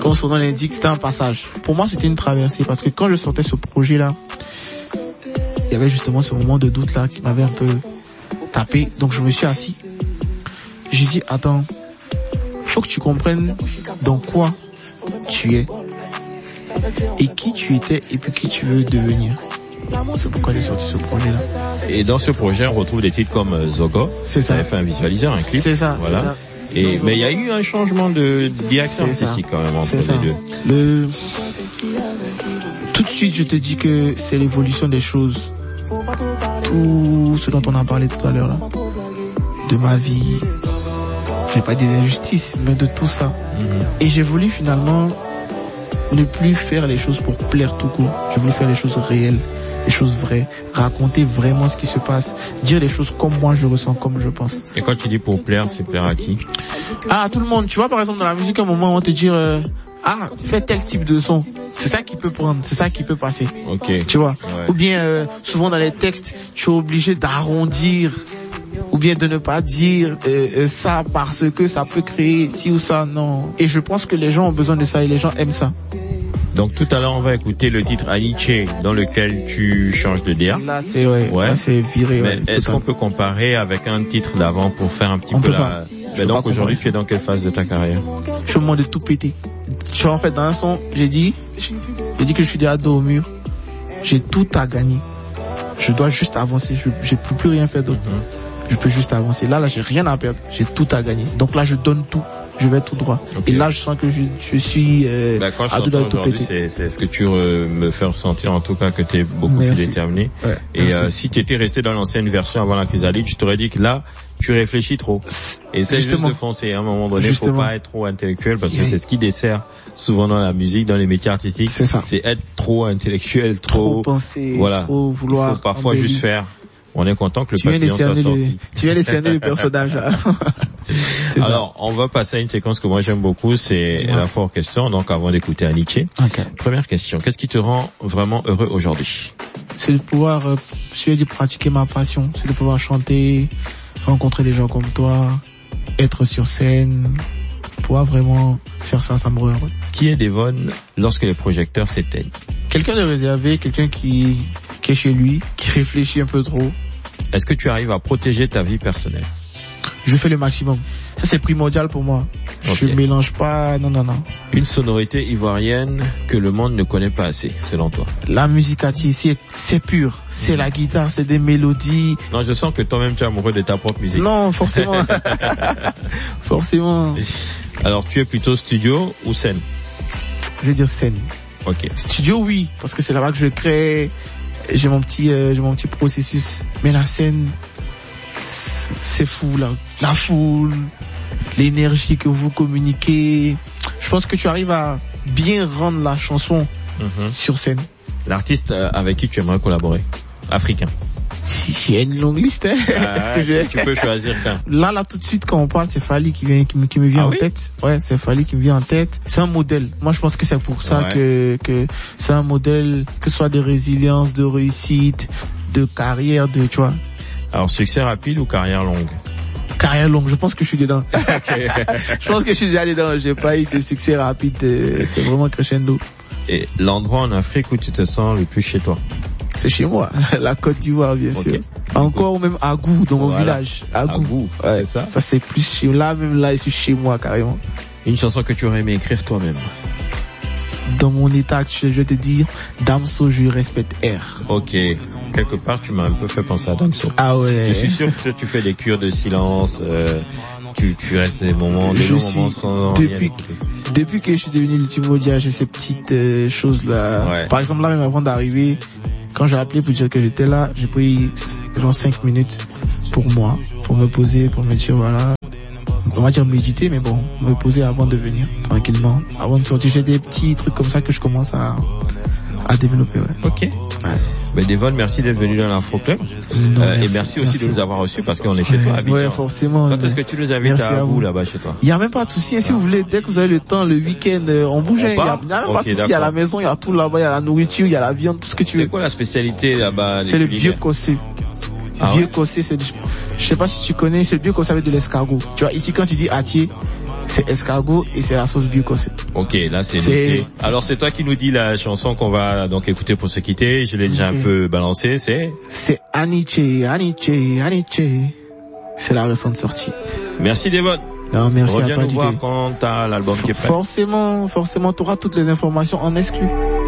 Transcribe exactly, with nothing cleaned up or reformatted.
comme son nom l'indique, c'était un passage. Pour moi, c'était une traversée parce que quand je sortais ce projet-là, il y avait justement ce moment de doute là qui m'avait un peu tapé. Donc je me suis assis. J'ai dit, attends, faut que tu comprennes dans quoi tu es et qui tu étais et puis qui tu veux devenir. C'est pourquoi j'ai sorti ce projet-là. Et dans ce projet, on retrouve des titres comme Zogo. C'est ça. Ça avait fait un visualiseur, un clip. C'est ça. Voilà. C'est ça. Et mais il y a eu un changement de direction artistique quand même entre les deux. Le tout de suite, je te dis que c'est l'évolution des choses. Tout ce dont on a parlé tout à l'heure là, de ma vie, j'ai pas des injustices, mais de tout ça. Mm-hmm. Et j'ai voulu finalement ne plus faire les choses pour plaire tout court. J'ai voulu faire les choses réelles, les choses vraies, raconter vraiment ce qui se passe, dire les choses comme moi je ressens, comme je pense. Et quand tu dis pour plaire, c'est plaire à qui? Ah, à tout le monde. Tu vois, par exemple, dans la musique, à un moment, on va te dire, euh, ah, fais tel type de son. C'est ça qui peut prendre, c'est ça qui peut passer. Ok. Tu vois. Ouais. Ou bien, euh, souvent dans les textes, tu es obligé d'arrondir, ou bien de ne pas dire euh, euh, ça parce que ça peut créer ci ou ça. Non. Et je pense que les gens ont besoin de ça et les gens aiment ça. Donc tout à l'heure, on va écouter le titre Aniche dans lequel tu changes de D A. Là, c'est ouais, ouais. Là, c'est viré. Mais ouais, est-ce total. qu'on peut comparer avec un titre d'avant pour faire un petit on peu peut la... Pas. Mais donc aujourd'hui, tu es dans quelle phase de ta carrière? Je suis au moment de tout péter. Tu vois, en fait, dans un son, j'ai dit, j'ai dit que je suis déjà dos au mur. J'ai tout à gagner. Je dois juste avancer. Je, je peux plus rien faire d'autre. Mm-hmm. Je peux juste avancer. Là, là, j'ai rien à perdre. J'ai tout à gagner. Donc là, je donne tout. Je vais tout droit. Okay. Et là, je sens que je, je suis euh, bah, quand je à deux doigts de tout péter. C'est, c'est ce que tu euh, me fais ressentir, en tout cas, que tu es beaucoup merci. plus déterminé. Ouais, et euh, si tu étais resté dans l'ancienne version avant la chrysalide, je t'aurais dit que là, tu réfléchis trop. Et c'est Justement. juste de foncer. À un moment donné, Justement. faut pas être trop intellectuel parce que oui. c'est ce qui dessert souvent dans la musique, dans les métiers artistiques. C'est ça. C'est être trop intellectuel, trop trop, penser, voilà. trop vouloir. Il faut parfois embellir. juste faire. On est content que le tu viens papillon soit sorti. Le, tu viens de cerner le personnage là. C'est Alors, ça. On va passer à une séquence que moi j'aime beaucoup, c'est la fois question, donc avant d'écouter Aniche. Okay. Première question, qu'est-ce qui te rend vraiment heureux aujourd'hui? C'est de pouvoir, euh, c'est de pratiquer ma passion, c'est de pouvoir chanter, rencontrer des gens comme toi, être sur scène, pouvoir vraiment faire ça, ça me rend heureux. Qui est Devon lorsque les projecteurs s'éteignent? Quelqu'un de réservé, quelqu'un qui, qui est chez lui, qui réfléchit un peu trop. Est-ce que tu arrives à protéger ta vie personnelle? Je fais le maximum. Ça, c'est primordial pour moi. Okay. Je mélange pas, non, non, non. Une sonorité ivoirienne que le monde ne connaît pas assez, selon toi? La musique ici, c'est pur. C'est la guitare, c'est des mélodies. Non, je sens que toi-même tu es amoureux de ta propre musique. Non, forcément. Forcément. Alors, tu es plutôt studio ou scène? Je vais dire scène. Ok. Studio, oui, parce que c'est là-bas que je crée. J'ai mon petit, euh, j'ai mon petit processus. Mais la scène, c'est fou, là. La foule, l'énergie que vous communiquez. Je pense que tu arrives à bien rendre la chanson mm-hmm. sur scène. L'artiste avec qui tu aimerais collaborer? Africain. Il y a une longue liste, hein. Ah, que je... Tu peux choisir qu'un. Là, là, tout de suite, quand on parle, c'est Fally qui vient, qui me, qui me vient ah, en oui? tête. Ouais, c'est Fally qui me vient en tête. C'est un modèle. Moi, je pense que c'est pour ça ouais. que, que c'est un modèle, que ce soit de résilience, de réussite, de carrière, de, tu vois. Alors, succès rapide ou carrière longue? Carrière longue, je pense que je suis dedans. Je pense que je suis déjà dedans. J'ai pas eu de succès rapide. C'est vraiment crescendo. Et l'endroit en Afrique où tu te sens le plus chez toi? C'est chez moi, la Côte d'Ivoire, bien okay. sûr. Encore ou même Agou, dans mon voilà. village. Agou. Agou, ouais, c'est ça. Ça c'est plus chez là, même là, je suis chez moi carrément. Une chanson que tu aurais aimé écrire toi-même? Dans mon état actuel, je vais te dire, Damso, je respecte R. Ok. Quelque part, tu m'as un peu fait penser à Damso. Ah ouais. Je suis sûr que tu fais des cures de silence, euh, tu, tu restes des moments, des je longs suis, moments sans depuis, rien écouter. Depuis que je suis devenu l'Ultimodia, j'ai ces petites euh, choses-là. Ouais. Par exemple, là, même avant d'arriver, quand j'ai appelé pour dire que j'étais là, j'ai pris genre cinq minutes pour moi, pour me poser, pour me dire voilà, on va dire méditer, mais bon, me poser avant de venir, tranquillement. Avant de sortir, j'ai des petits trucs comme ça que je commence à, à développer, ouais. Ok. Ouais. Ben Devon, merci d'être venu dans l'Afro Club. Non, euh, merci, et merci aussi merci. de nous avoir reçus parce qu'on est chez ouais, toi à Abidjan. Ouais, forcément. Quand est-ce que tu nous invites à, à vous là-bas chez toi? Il y a même pas de souci, si ah. vous voulez, dès que vous avez le temps, le week-end, on bouge. Il y a, y a même okay, pas de souci, il y a la maison, il y a tout là-bas, il y a la nourriture, il y a la viande, tout ce que tu veux. C'est quoi la spécialité là-bas? C'est le vieux cossé. Ah vieux ouais? cossé, c'est, je sais pas si tu connais, c'est le vieux cossé avec de l'escargot. Tu vois, ici quand tu dis atier, C'est escargot et c'est la sauce Bucossé. Ok, là c'est noté. Alors c'est toi qui nous dis la chanson qu'on va donc écouter pour se quitter. Je l'ai déjà okay. un peu balancé. C'est C'est Aniche, Aniche, Aniche. C'est la récente sortie. Merci Devon. Non, merci Reviens à toi. Nous voir quand t'as l'album qui est prêt. Forcément, forcément, tu auras toutes les informations en exclu.